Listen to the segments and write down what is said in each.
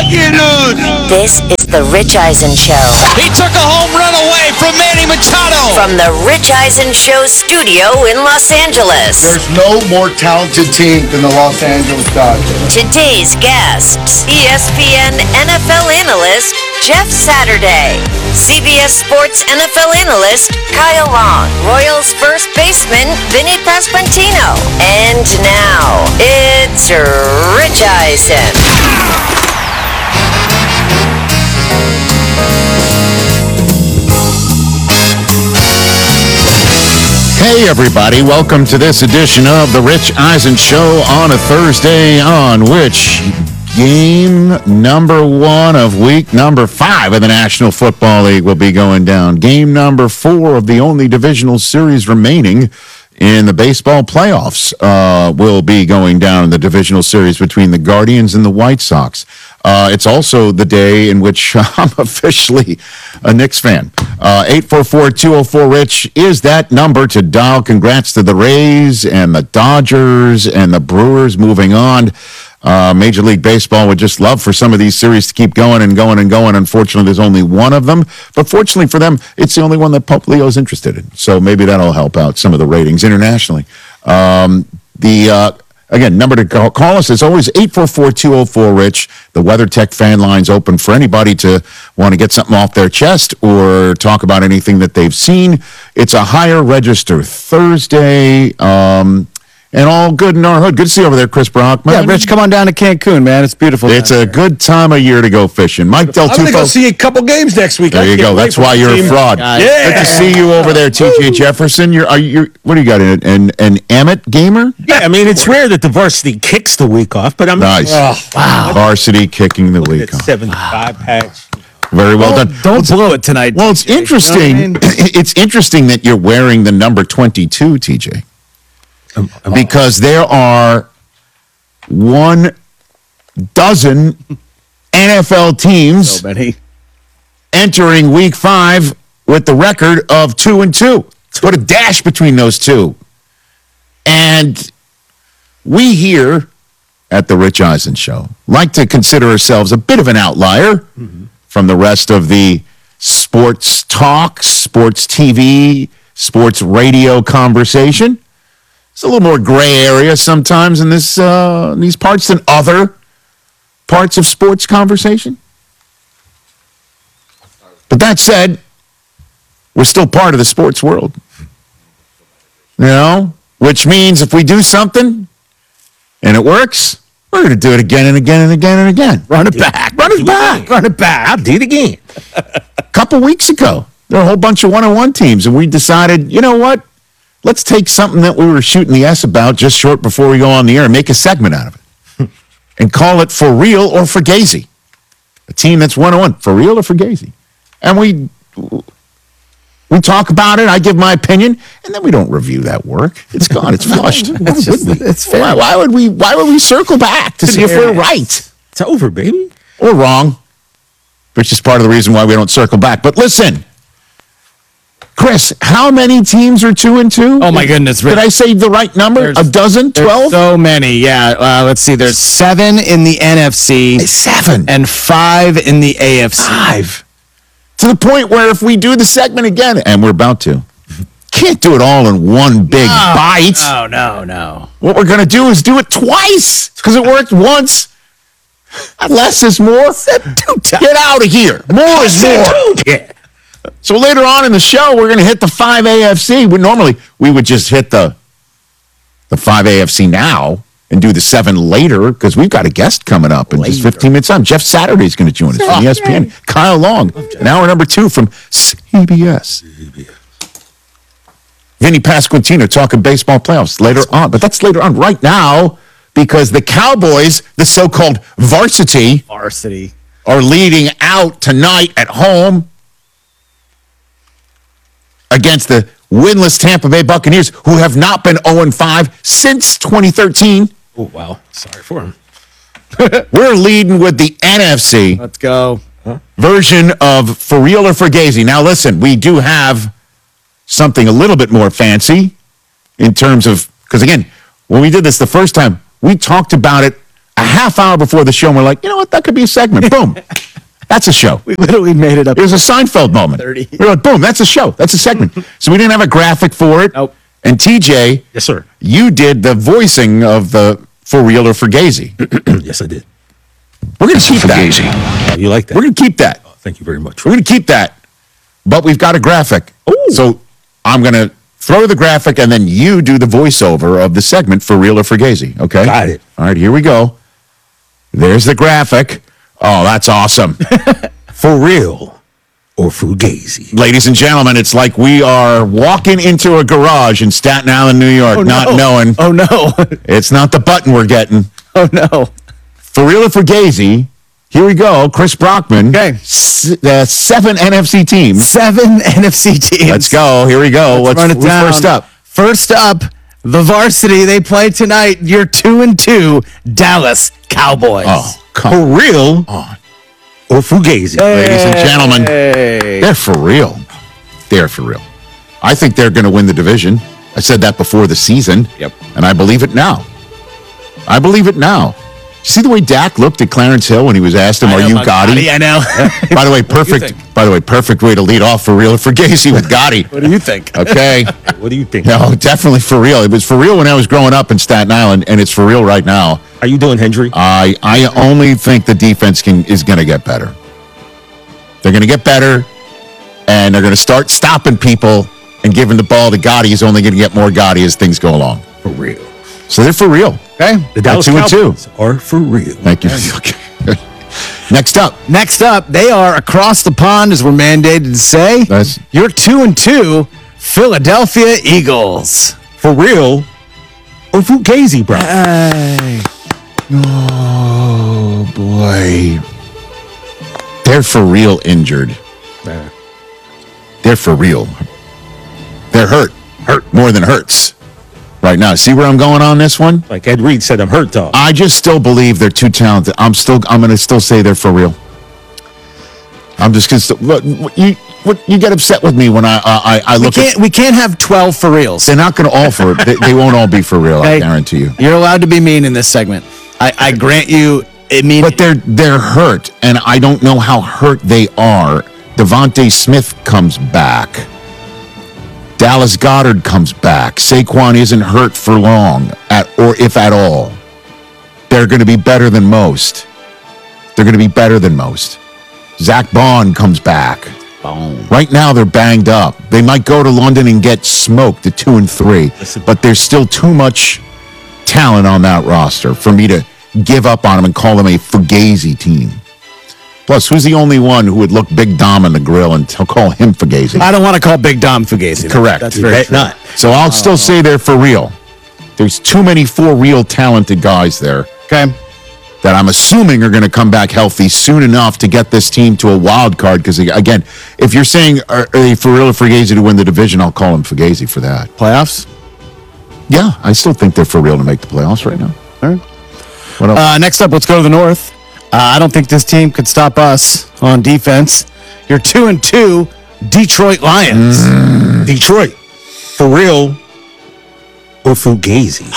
You lose. This is the Rich Eisen Show. He took a home run away from Manny Machado. From the Rich Eisen Show studio in Los Angeles. There's no more talented team than the Los Angeles Dodgers. Today's guests, ESPN NFL analyst Jeff Saturday, CBS Sports NFL analyst Kyle Long, Royals first baseman Vinny Pasquantino. And now, it's Rich Eisen. Hey everybody, welcome to this edition of the Rich Eisen Show on a Thursday, on which game number 1 of week number 5 of the National Football League will be going down. Game number 4 of the only divisional series remaining in the baseball playoffs will be going down in the divisional series between the Guardians and the White Sox. It's also the day in which I'm officially a Knicks fan. 844-204-RICH is that number to dial. Congrats to the Rays and the Dodgers and the Brewers moving on. Major League Baseball would just love for some of these series to keep going and going and going. Unfortunately, there's only one of them. But fortunately for them, it's the only one that Pope Leo's interested in. So maybe that'll help out some of the ratings internationally. Again, number to call us is always 844-204-RICH. The WeatherTech fan line's open for anybody to want to get something off their chest or talk about anything that they've seen. It's a higher register Thursday. And all good in our hood. Good to see you over there, Chris Brockman. Yeah, Rich, come on down to Cancun, man. It's beautiful. It's a good time of year to go fishing. Mike Del Tufo. I'm going to go see a couple games next week. There you go. That's why you're a fraud. Yeah. Good to see you over there, TJ Jefferson. What do you got? An Emmett gamer? Yeah, I mean, it's rare that the varsity kicks the week off, but I'm nice. Wow. Varsity kicking the week off. 75 patch. Very well done. Don't blow it tonight. Well, it's interesting. You know what I mean? It's interesting that you're wearing the number 22, TJ. Because there are 12 NFL teams entering week 5 with the record of 2-2. Put a dash between those two. And we here at the Rich Eisen Show like to consider ourselves a bit of an outlier from the rest of the sports talk, sports TV, sports radio conversation. It's a little more gray area sometimes in these parts than other parts of sports conversation. But that said, we're still part of the sports world. You know? Which means if we do something and it works, we're going to do it again and again and again and again. Run it back. Run it back. I'll do it again. A couple weeks ago, there were a whole bunch of one-on-one teams, and we decided, you know what? Let's take something that we were shooting the S about just short before we go on the air and make a segment out of it. And call it For Real or Fugazi. A team that's one-on-one. For real or Fugazi. And we talk about it, I give my opinion, and then we don't review that work. It's gone. It's flushed. It's fair. Why would we circle back to see if we're right? It's over, baby. Or wrong. Which is part of the reason why we don't circle back. But listen. Chris, how many teams are 2-2? Oh, my goodness. Did I say the right number? A dozen? 12? So many, yeah. Let's see. There's 7 in the NFC. 7. And 5 in the AFC. 5. To the point where if we do the segment again, and we're about to, can't do it all in one big bite. No. What we're going to do is do it twice because it worked once. Less is more. Get out of here. More is more. So later on in the show, we're going to hit the 5 AFC. Normally, we would just hit the 5 AFC now and do the 7 later because we've got a guest coming up in just 15 minutes time. Jeff Saturday is going to join us from ESPN. Kyle Long, an hour number 2 from CBS. Vinny Pasquantino talking baseball playoffs later on. But that's later on. Right now, because the Cowboys, the so-called varsity, are leading out tonight at home against the winless Tampa Bay Buccaneers, who have not been 0-5 since 2013. Oh, wow. Sorry for him. We're leading with the NFC. Let's go. Version of For Real or Fugazi. Now, listen, we do have something a little bit more fancy in terms of, because again, when we did this the first time, we talked about it a half hour before the show, and we're like, you know what? That could be a segment. Boom. That's a show. We literally made it up. It was a Seinfeld moment. 30. We're like, boom, that's a show. That's a segment. So we didn't have a graphic for it. Nope. And TJ, Yes, sir. you did the voicing of the For Real or Fugazi. Yes, I did. We're going to keep that. Oh, you like that? We're going to keep that. Thank you very much. We're going to keep that. But we've got a graphic. So I'm going to throw the graphic, and then you do the voiceover of the segment For Real or Fugazi. Okay? Got it. All right, here we go. There's the graphic. Oh, that's awesome. For real or Fugazi? Ladies and gentlemen, it's like we are walking into a garage in Staten Island, New York, not knowing Oh, no. it's not the button we're getting. Oh, no. For Real or Fugazi, here we go. Chris Brockman. Okay. 7 NFC teams. 7 NFC teams. Let's go. Here we go. Let's run it who's down. first up? First up, the varsity. They play tonight. You're 2-2, Dallas Cowboys. Oh, come For real or Fugazi? Ladies and gentlemen, Hey. they're for real. They're for real. I think they're going to win the division. I said that before the season. Yep. And I believe it now. I believe it now. See the way Dak looked at Clarence Hill when he was asked him, "Are you Gotti?" I know. By the way, What do you perfect. By the way, perfect way to lead off For Real or Fugazi with Gotti. What do you think? Okay. What do you think? No, definitely for real. It was for real when I was growing up in Staten Island, and it's for real right now. How you doing, Hendry? I only think the defense is going to get better. They're going to get better, and they're going to start stopping people and giving the ball to Gotti. He's only going to get more Gotti as things go along. For real. So they're for real. Okay. The Dallas 2-2. Cowboys are for real. Thank you. Okay. Next up. Next up, they are across the pond, as we're mandated to say. That's- You're 2-2, Philadelphia Eagles. For real or Fugazi, bro? Oh, boy. They're for real injured. They're for real. They're hurt. Hurt more than hurts right now. See where I'm going on this one? Like Ed Reed said, I'm hurt, dog. I just still believe they're too talented. I'm going to still say they're for real. I'm just going to you get upset with me when I look at. We can't have 12 for reals. They're not going to all for it. They won't all be for real. I Hey, guarantee you. You're allowed to be mean in this segment. I grant you. But they're hurt, and I don't know how hurt they are. Devontae Smith comes back. Dallas Goedert comes back. Saquon isn't hurt for long, or if at all. They're going to be better than most. They're going to be better than most. Zach Bond comes back. Boom. Right now, they're banged up. They might go to London and get smoked at 2-3, but there's still too much talent on that roster for me to give up on them and call them a Fugazi team. Plus, who's the only one who would look Big Dom in the grill and call him Fugazi? I don't want to call Big Dom Fugazi. Correct. That's very true. Not. So I'll still say they're for real. There's too many for real talented guys there Okay. that I'm assuming are going to come back healthy soon enough to get this team to a wild card. Because, again, if you're saying are they for real or Fugazi to win the division, I'll call them Fugazi for that. Playoffs? Yeah, I still think they're for real to make the playoffs right now. All right. What else? Next up, let's go to the north. I don't think this team could stop us on defense. You're 2-2, Detroit Lions. Detroit. For real or Fugazi?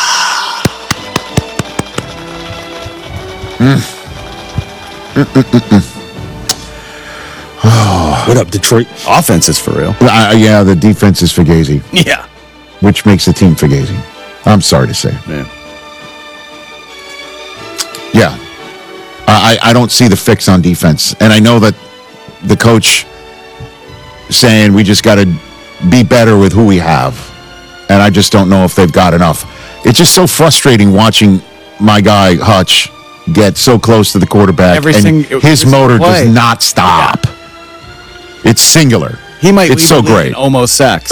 What up, Detroit? Offense is for real. Yeah, the defense is Fugazi, Yeah. which makes the team Fugazi. I'm sorry to say. Yeah. Yeah. I don't see the fix on defense. And I know that the coach saying we just got to be better with who we have. And I just don't know if they've got enough. It's just so frustrating watching my guy, Hutch, get so close to the quarterback. And his motor does not stop. It's singular. He might It's so great. Almost sacks.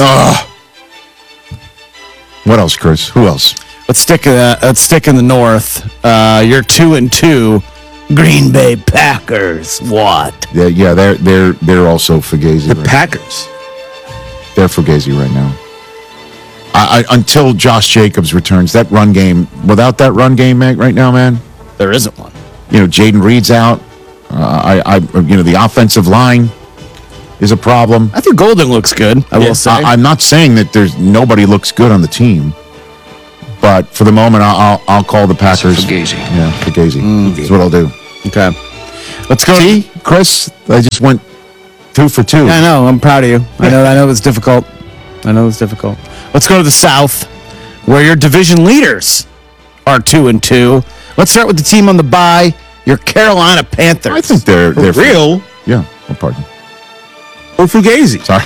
What else, Chris? Who else? Let's stick in the north. You're 2-2, Green Bay Packers. What? Yeah, they're also Fugazi. The right? Packers. They're Fugazi right now. Until Josh Jacobs returns, that run game, without that run game right now, man, There isn't one. Jaden Reed's out. The offensive line is a problem. I think Golden looks good. I will say. I'm not saying that nobody looks good on the team, But for the moment, I'll call the Packers. Fugazi. Yeah, Fugazi. That's what I'll do. Okay. Let's go. See, Chris, I just went 2 for 2. I know. I'm proud of you. I know it's difficult. Let's go to the South, where your division leaders are 2-2. Let's start with the team on the bye, your Carolina Panthers. I think they're real Yeah. Oh, pardon. or Fugazi. Sorry.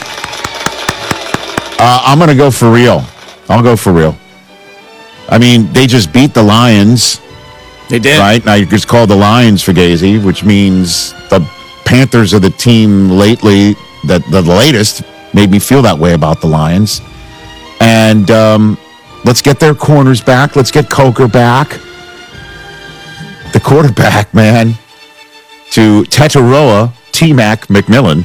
I'm going to go for real. I'll go for real. I mean, they just beat the Lions. They did. Right? Now you just call the Lions Fugazi, which means the Panthers are the team lately that the latest made me feel that way about the Lions. And let's get their corners back. Let's get Coker back. The quarterback, man, to Tataroa T-Mac McMillan.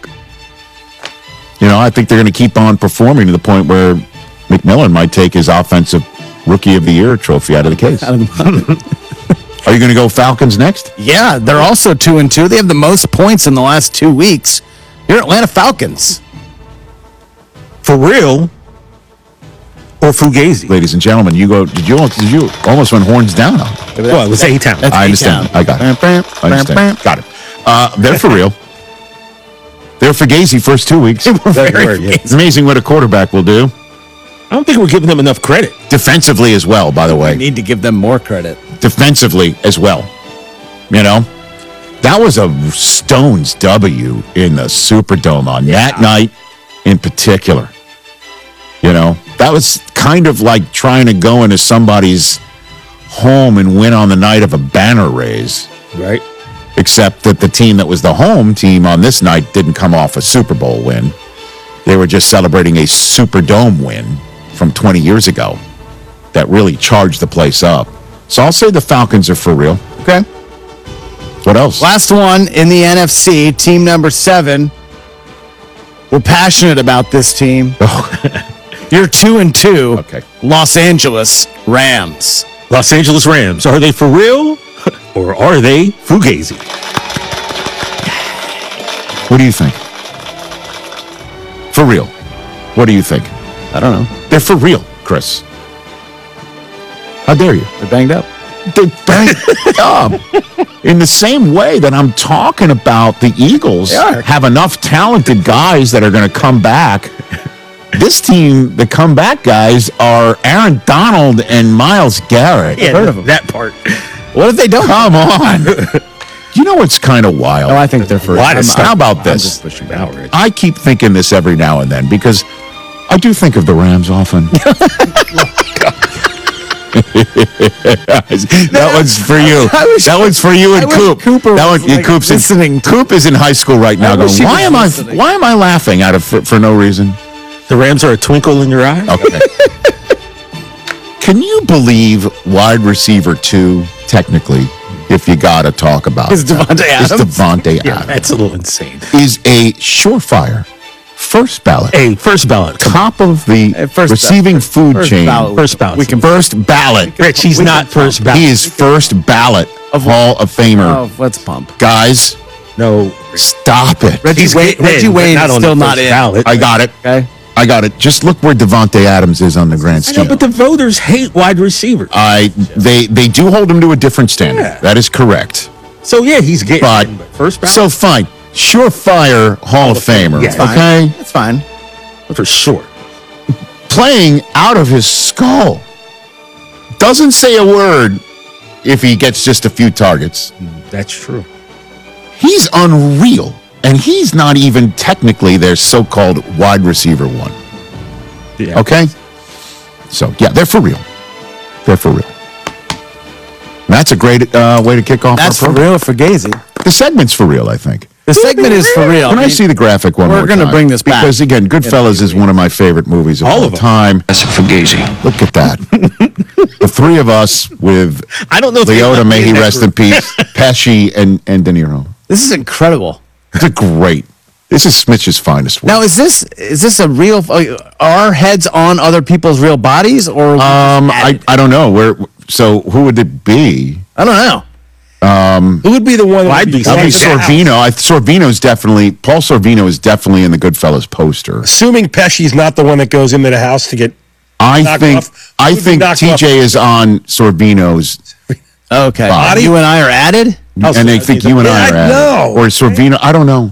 You know, I think they're going to keep on performing to the point where McMillan might take his offensive Rookie of the Year trophy out of the case. Are you going to go Falcons next? Yeah, they're also 2-2. They have the most points in the last 2 weeks. Your Atlanta Falcons. For real or Fugazi? Ladies and gentlemen, you go. Did you almost went horns down on? Well, it was A-Town. That's I understand. A-Town. I got it. I understand. Got it. They're for real. They're Fugazi first 2 weeks. It's amazing what a quarterback will do. I don't think we're giving them enough credit. Defensively as well, by the way. We need to give them more credit. Defensively as well. You know? That was a Stones W in the Superdome on that night in particular. You know? That was kind of like trying to go into somebody's home and win on the night of a banner raise. Right. Except that the team that was the home team on this night didn't come off a Super Bowl win. They were just celebrating a Superdome win from 20 years ago that really charged the place up. So I'll say the Falcons are for real. Okay. What else? Last one in the NFC, team number 7. We're passionate about this team. You're 2-2. Okay. Los Angeles Rams. Los Angeles Rams. Are they for real or are they Fugazi? What do you think? For real. What do you think? I don't know. They're for real, Chris. How dare you? They're banged up. They banged up. In the same way that I'm talking about the Eagles have enough talented guys that are going to come back. This team, the comeback guys, are Aaron Donald and Myles Garrett. Yeah, heard of them. That part. What if they don't? Come on. You know what's kind of wild? No, I think they're for real. How about I'm this? just pushing back. I keep thinking this every now and then because I do think of the Rams often. That one's for you. That one's for you and Coop. Coop is in high school right now. Going, why am I laughing for no reason? The Rams are a twinkle in your eye? Okay. Can you believe wide receiver 2, technically, if you got to talk about Is Devontae Adams? Is Devontae Yeah, Adams. that's a little insane. Is a surefire first ballot. Hey, first ballot. Top of the first receiving food chain. First ballot. We can first ballot. Rich, he's not first ballot. He is first ballot Hall of Famer. Oh, let's pump. Guys, No. stop it. Reggie Wade is still not in. Ballot. I got it. Okay. I got it. Just look where Devontae Adams is on the grand I know, scheme. but the voters hate wide receivers. They do hold him to a different standard. Yeah. That is correct. So, yeah, he's getting But in, first ballot. so fine. Surefire Hall of Famer. Yeah. Okay? That's fine. for sure. Playing out of his skull. Doesn't say a word if he gets just a few targets. That's true. He's unreal. And he's not even technically their so-called wide receiver 1. Yeah. Okay? So, yeah, they're for real. They're for real. That's a great way to kick off That's our for program. real for Gazy. The segment's for real, I think. The segment is for real. Can I see the graphic one more time? We're gonna bring this back. Because, again, Goodfellas is one of my favorite movies of all of them. time. That's a Fugazi. Look at that. The three of us with I don't know if Leota, may he that rest in peace, Pesci, and De Niro. This is incredible. It's a great. This is Smitch's finest work. Now, is this a real? Are heads on other people's real bodies, or I don't know. So who would it be? I don't know. Who would be the one? I'd be Sorvino. Sorvino's definitely. Paul Sorvino is definitely in the Goodfellas poster. Assuming Pesci's not the one that goes into the house to get I knocked think off. Who would be knocked off? TJ is on Sorbino's, Okay. Body? You and I are added? How and they think you and I are at No. it. Or Sorvino. I don't know.